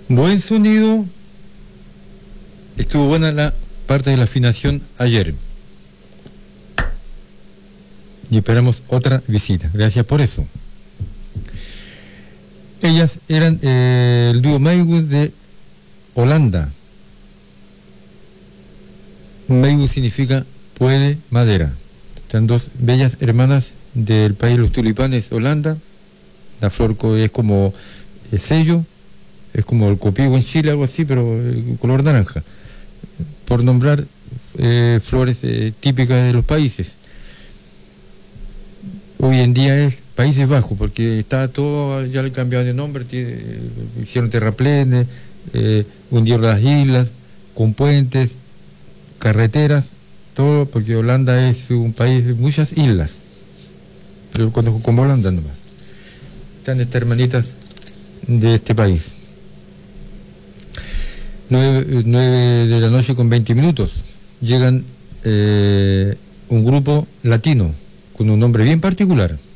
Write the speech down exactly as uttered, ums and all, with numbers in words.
Buen sonido. Estuvo buena la parte de la afinación ayer. Y esperamos otra visita. Gracias por eso. Ellas eran eh, el dúo Maywood de Holanda. Maywood significa puede madera. Están dos bellas hermanas del país de los tulipanes, Holanda. La flor es como eh, sello, es como el copivo en Chile, algo así, pero eh, color naranja. Por nombrar eh, flores eh, típicas de los países. Hoy en día es Países Bajos, porque está todo, ya le cambiaron de nombre, tiene, hicieron terraplenes, eh, hundieron las islas, con puentes, carreteras, todo, porque Holanda es un país de muchas islas, pero conozco como Holanda nomás. Están estas hermanitas de este país. Nueve, nueve de la noche con veinte minutos, llegan eh, un grupo latino, con un nombre bien particular.